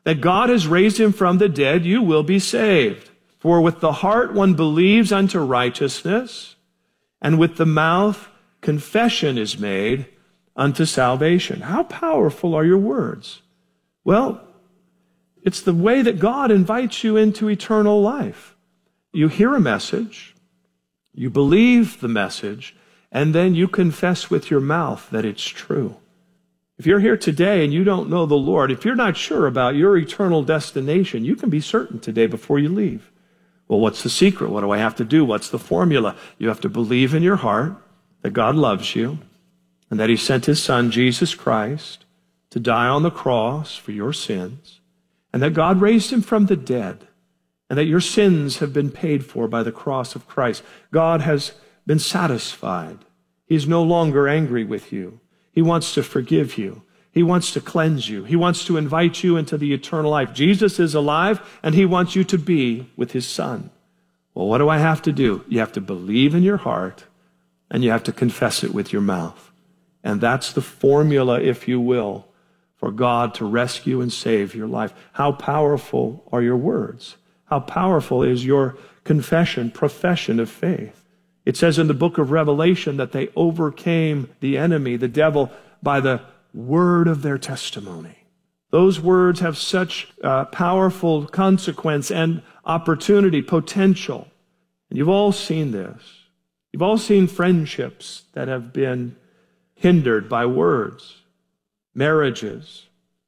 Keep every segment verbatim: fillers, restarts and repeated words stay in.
that God has raised him from the dead, you will be saved. For with the heart one believes unto righteousness, and with the mouth confession is made unto salvation. How powerful are your words? Well, it's the way that God invites you into eternal life. You hear a message, you believe the message, and then you confess with your mouth that it's true. If you're here today and you don't know the Lord, if you're not sure about your eternal destination, you can be certain today before you leave. Well, what's the secret? What do I have to do? What's the formula? You have to believe in your heart that God loves you and that he sent his son, Jesus Christ, to die on the cross for your sins, and that God raised him from the dead, and that your sins have been paid for by the cross of Christ. God has been satisfied. He's no longer angry with you. He wants to forgive you. He wants to cleanse you. He wants to invite you into the eternal life. Jesus is alive, and he wants you to be with his son. Well, what do I have to do? You have to believe in your heart, and you have to confess it with your mouth. And that's the formula, if you will, for God to rescue and save your life. How powerful are your words? How powerful is your confession, profession of faith? It says in the book of Revelation that they overcame the enemy, the devil, by the word of their testimony. Those words have such uh, powerful consequence and opportunity, potential. And you've all seen this. You've all seen friendships that have been hindered by words. Marriages,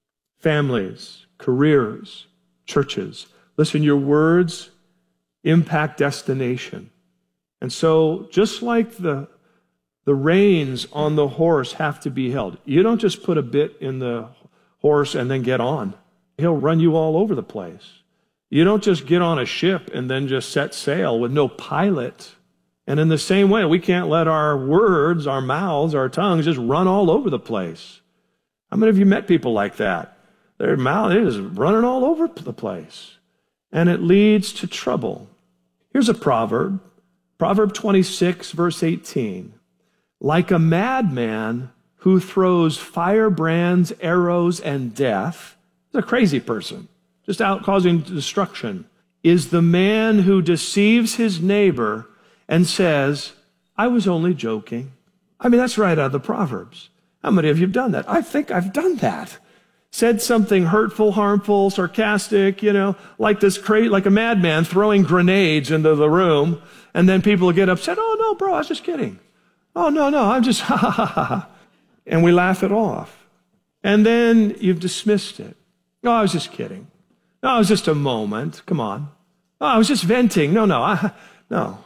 families, careers, churches. Listen, your words impact destination. And so just like the, the reins on the horse have to be held, you don't just put a bit in the horse and then get on. He'll run you all over the place. You don't just get on a ship and then just set sail with no pilot. And in the same way, we can't let our words, our mouths, our tongues just run all over the place. How many of you met people like that? Their mouth is running all over the place. And it leads to trouble. Here's a proverb. Proverb twenty-six, verse eighteen. Like a madman who throws firebrands, arrows, and death, he's a crazy person, just out causing destruction, is the man who deceives his neighbor and says, I was only joking. I mean, that's right out of the Proverbs. How many of you have done that? I think I've done that. Said something hurtful, harmful, sarcastic, you know, like this cra- like a madman throwing grenades into the room, and then people get upset. Oh, no, bro, I was just kidding. Oh, no, no, I'm just, ha, ha, ha, ha. And we laugh it off. And then you've dismissed it. No, I was just kidding. No, it was just a moment. Come on. Oh, I was just venting. No, no, I, no.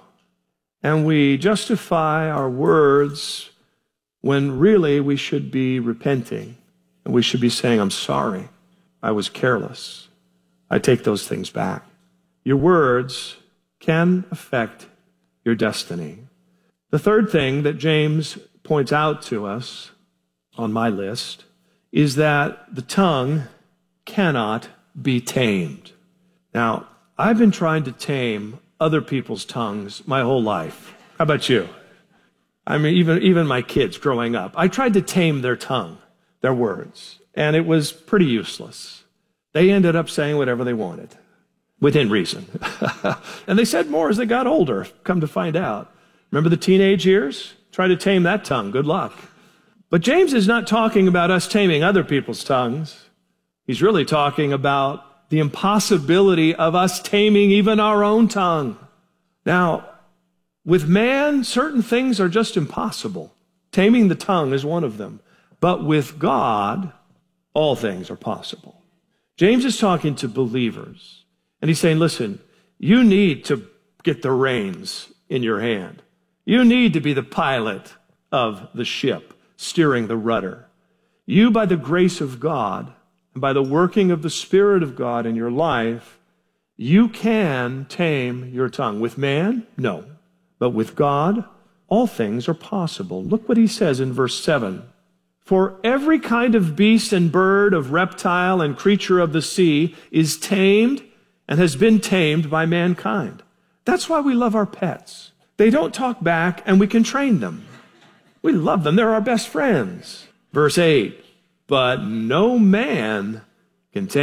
And we justify our words when really we should be repenting. And we should be saying, I'm sorry. I was careless. I take those things back. Your words can affect your destiny. The third thing that James points out to us on my list is that the tongue cannot be tamed. Now, I've been trying to tame other people's tongues my whole life. How about you? I mean, even, even my kids growing up, I tried to tame their tongue, their words, and it was pretty useless. They ended up saying whatever they wanted, within reason. And they said more as they got older, come to find out. Remember the teenage years? Try to tame that tongue. Good luck. But James is not talking about us taming other people's tongues. He's really talking about the impossibility of us taming even our own tongue. Now, with man, certain things are just impossible. Taming the tongue is one of them. But with God, all things are possible. James is talking to believers, and he's saying, listen, you need to get the reins in your hand. You need to be the pilot of the ship, steering the rudder. You, by the grace of God, and by the working of the Spirit of God in your life, you can tame your tongue. With man, no. But with God, all things are possible. Look what he says in verse seven. For every kind of beast and bird, of reptile and creature of the sea is tamed and has been tamed by mankind. That's why we love our pets. They don't talk back, and we can train them. We love them. They're our best friends. Verse eight, but no man can tame